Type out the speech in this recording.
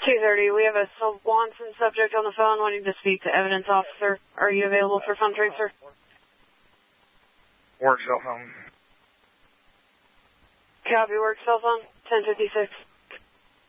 2:30. We have a Swanson subject on the phone wanting to speak to evidence officer. Are you available for phone transfer? Work cell phone. Copy, work cell phone. 1056.